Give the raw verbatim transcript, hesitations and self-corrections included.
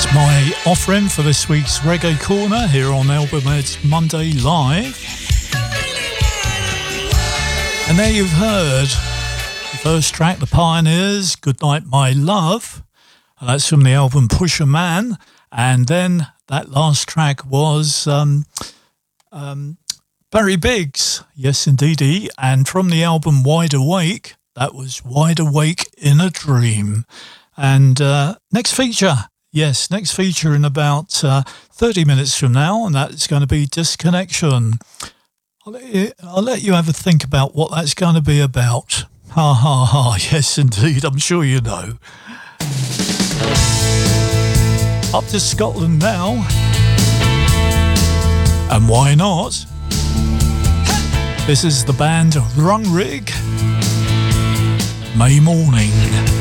My offering for this week's Reggae Corner here on Album Ed's Monday Live. And there you've heard the first track, The Pioneers, Goodnight My Love. And that's from the album Pusher Man. And then that last track was um, um, Barry Biggs, yes indeedy. And from the album Wide Awake, that was Wide Awake in a Dream. And uh, next feature. Yes, next feature in about uh, thirty minutes from now, and that's going to be Disconnection. I'll let, you, I'll let you have a think about what that's going to be about. Ha ha ha, yes indeed, I'm sure you know. Up to Scotland now. And why not? This is the band Rungrig. May Morning.